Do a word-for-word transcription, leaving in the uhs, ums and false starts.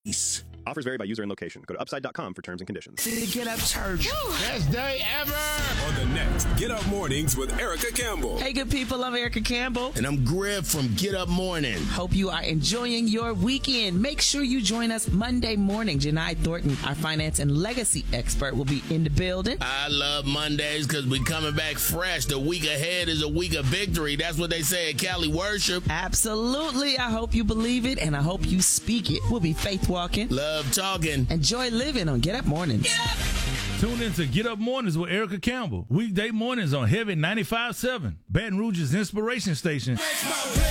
Offers vary by user and location. Go to upside dot com for terms and conditions. The Get Up Church. Best day ever. On the next Get Up Mornings with Erica Campbell. Hey, good people. I'm Erica Campbell. And I'm Griff from Get Up Morning. Hope you are enjoying your weekend. Make sure you join us Monday morning. Janai Thornton, our finance and legacy expert, will be in the building. I love Mondays because we coming back fresh. The week ahead is a week of victory. That's what they say at Cali Worship. Absolutely. I hope you believe it, and I hope you speak it. We'll be faith walking. Love talking. Enjoy living on Get Up Mornings. Get up! Tune in to Get Up Mornings with Erica Campbell. Weekday mornings on Heavy ninety-five point seven, Baton Rouge's inspiration station.